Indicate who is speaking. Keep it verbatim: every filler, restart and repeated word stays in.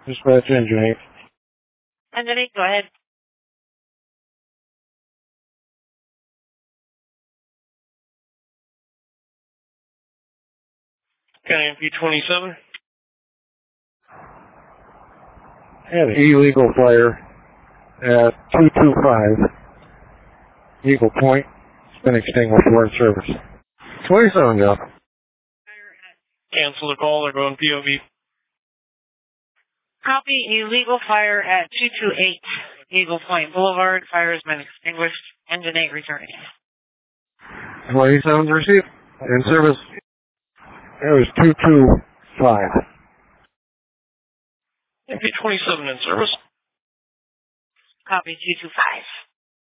Speaker 1: Dispatch engine eight.
Speaker 2: Engine eight, go ahead.
Speaker 3: County P twenty-seven.
Speaker 1: Had an illegal fire at two two five. Eagle Point. It's been extinguished. We're in service. twenty-seven, Joe.
Speaker 3: Cancel the call. They're going P O V.
Speaker 2: Copy. Illegal fire at two two eight Eagle Point Boulevard. Fire has been extinguished. Engine eight returning.
Speaker 1: twenty-seven's received. In service. It was two two five.
Speaker 3: P twenty-seven in service.
Speaker 2: Copy. two two five.